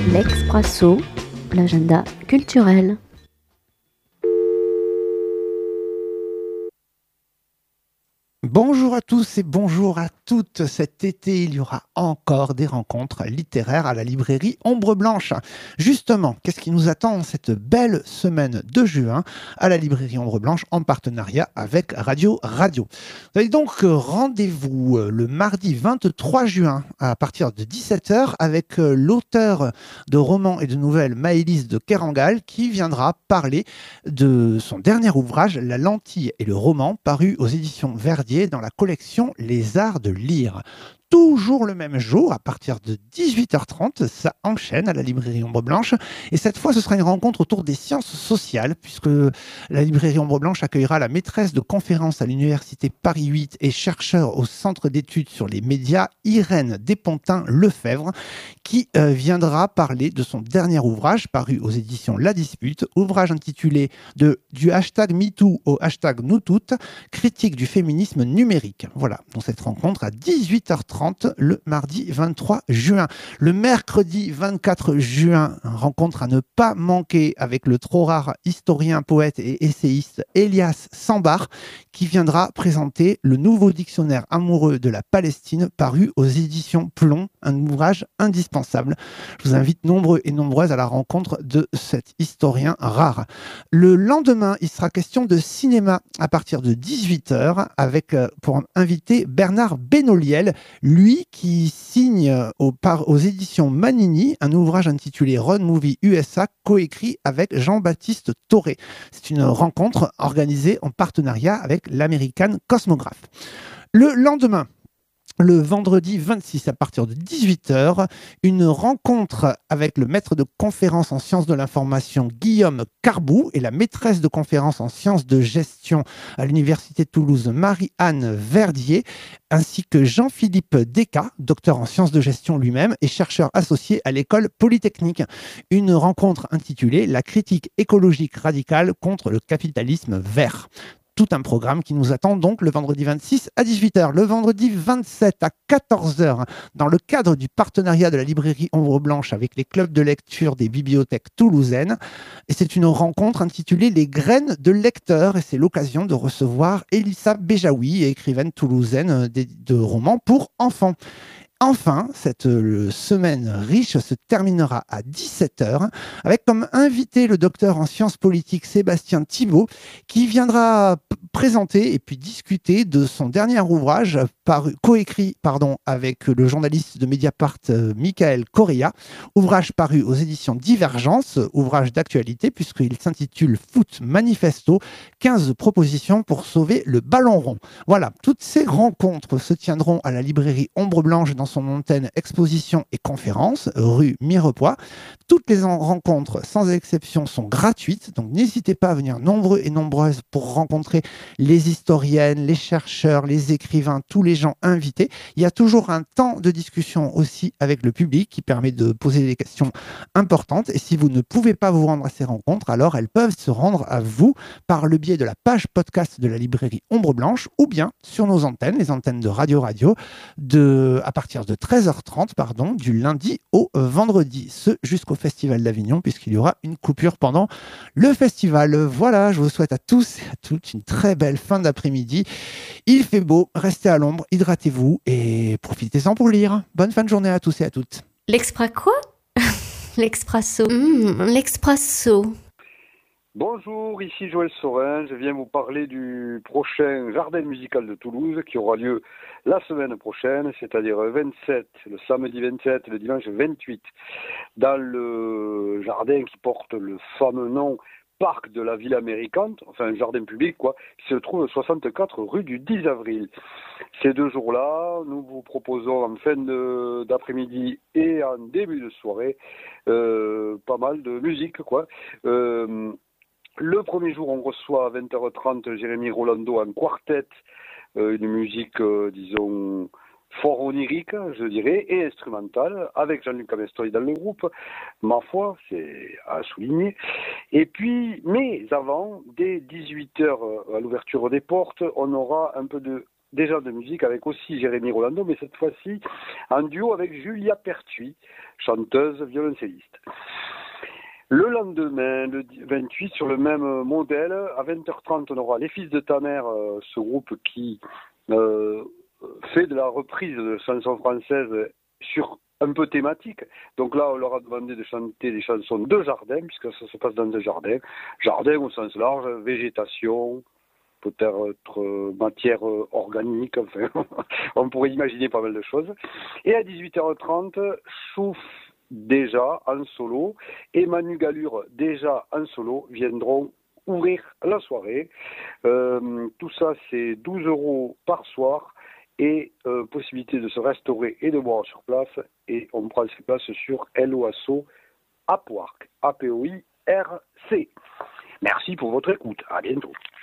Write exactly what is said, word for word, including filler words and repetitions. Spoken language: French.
L'Expresso, l'agenda culturel. Bonjour à tous et bonjour à toutes. Cet été, il y aura encore des rencontres littéraires à la librairie Ombre Blanche. Justement, qu'est-ce qui nous attend cette belle semaine de juin à la librairie Ombre Blanche en partenariat avec Radio Radio. Vous avez donc rendez-vous le mardi vingt-trois juin à partir de dix-sept heures avec l'auteur de romans et de nouvelles Maëlys de Kerangal qui viendra parler de son dernier ouvrage La lentille et le roman paru aux éditions Verdier dans la collection Les Arts de lire. Toujours le même jour, à partir de dix-huit heures trente, ça enchaîne à la librairie Ombre Blanche. Et cette fois, ce sera une rencontre autour des sciences sociales, puisque la librairie Ombre Blanche accueillera la maîtresse de conférence à l'université Paris huit et chercheur au centre d'études sur les médias, Irène Despontin-Lefebvre, qui euh, viendra parler de son dernier ouvrage, paru aux éditions La Dispute, ouvrage intitulé de, du hashtag MeToo au hashtag NouToutes, critique du féminisme numérique. Voilà, donc cette rencontre à dix-huit heures trente le mardi vingt-trois juin. Le mercredi vingt-quatre juin, rencontre à ne pas manquer avec le trop rare historien, poète et essayiste Elias Sambar qui viendra présenter le nouveau dictionnaire amoureux de la Palestine paru aux éditions Plomb, un ouvrage indispensable. Je vous invite nombreux et nombreuses à la rencontre de cet historien rare. Le lendemain, il sera question de cinéma à partir de dix-huit heures avec pour inviter Bernard Benoliel, lui qui signe aux, par, aux éditions Manini un ouvrage intitulé Road Movie U S A, coécrit avec Jean-Baptiste Toré. C'est une rencontre organisée en partenariat avec l'American Cosmograph. Le lendemain, le vendredi vingt-six à partir de dix-huit heures, une rencontre avec le maître de conférence en sciences de l'information Guillaume Carbou et la maîtresse de conférence en sciences de gestion à l'université de Toulouse Marie-Anne Verdier, ainsi que Jean-Philippe Descas, docteur en sciences de gestion lui-même et chercheur associé à l'école polytechnique. Une rencontre intitulée La critique écologique radicale contre le capitalisme vert. Tout un programme qui nous attend donc le vendredi vingt-six à dix-huit heures. Le vendredi vingt-sept à quatorze heures, dans le cadre du partenariat de la librairie Ombre Blanche avec les clubs de lecture des bibliothèques toulousaines. Et c'est une rencontre intitulée Les graines de lecteurs. Et c'est l'occasion de recevoir Elissa Béjaoui, écrivaine toulousaine de, de romans pour enfants. Enfin, cette euh, semaine riche se terminera à dix-sept heures avec comme invité le docteur en sciences politiques Sébastien Thibault qui viendra p- présenter et puis discuter de son dernier ouvrage paru, coécrit pardon, avec le journaliste de Mediapart euh, Michael Correa, ouvrage paru aux éditions Divergence, ouvrage d'actualité puisqu'il s'intitule Foot Manifesto, quinze propositions pour sauver le ballon rond. Voilà, toutes ces rencontres se tiendront à la librairie Ombre Blanche dans son antenne exposition et conférence, rue Mirepoix. Toutes les en- rencontres, sans exception, sont gratuites, donc n'hésitez pas à venir nombreux et nombreuses pour rencontrer les historiennes, les chercheurs, les écrivains, tous les gens invités. Il y a toujours un temps de discussion aussi avec le public qui permet de poser des questions importantes. Et si vous ne pouvez pas vous rendre à ces rencontres, alors elles peuvent se rendre à vous par le biais de la page podcast de la librairie Ombre Blanche ou bien sur nos antennes, les antennes de Radio Radio, de, à partir de treize heures trente, pardon, du lundi au vendredi, ce jusqu'au Festival d'Avignon, puisqu'il y aura une coupure pendant le festival. Voilà, je vous souhaite à tous et à toutes une très belle fin d'après-midi. Il fait beau, restez à l'ombre, hydratez-vous et profitez-en pour lire. Bonne fin de journée à tous et à toutes. L'Expra quoi? L'Expresso. Mmh, L'Expresso. Bonjour, ici Joël Saurin, je viens vous parler du prochain Jardin musical de Toulouse qui aura lieu la semaine prochaine, c'est-à-dire vingt-sept, le samedi vingt-sept et le dimanche vingt-huit, dans le jardin qui porte le fameux nom Parc de la Ville Américaine, enfin un jardin public quoi, qui se trouve soixante-quatre rue du dix avril. Ces deux jours-là, nous vous proposons en fin de, d'après-midi et en début de soirée euh, pas mal de musique quoi. Euh, Le premier jour, on reçoit à vingt heures trente Jérémy Rolando en quartet, euh, une musique, euh, disons, fort onirique, je dirais, et instrumentale, avec Jean-Luc Amestoy dans le groupe. Ma foi, c'est à souligner. Et puis, mais avant, dès dix-huit heures, à l'ouverture des portes, on aura un peu de déjà de musique avec aussi Jérémy Rolando, mais cette fois-ci en duo avec Julia Pertuis, chanteuse, violoncelliste. Le lendemain, le vingt-huit, sur le même modèle, à vingt heures trente, on aura Les Fils de ta mère, euh, ce groupe qui euh, fait de la reprise de chansons françaises sur un peu thématique. Donc là, on leur a demandé de chanter des chansons de jardin, puisque ça se passe dans un jardin. Jardin au sens large, végétation, peut-être euh, matière euh, organique, enfin, on pourrait imaginer pas mal de choses. Et à dix-huit heures trente, Chouf déjà en solo et Manu Galure déjà en solo viendront ouvrir la soirée. Euh, tout ça, c'est douze euros par soir et euh, possibilité de se restaurer et de boire sur place. Et on prend ses places sur L'Oiseau à Pouarc, A P O I R C. Merci pour votre écoute. À bientôt.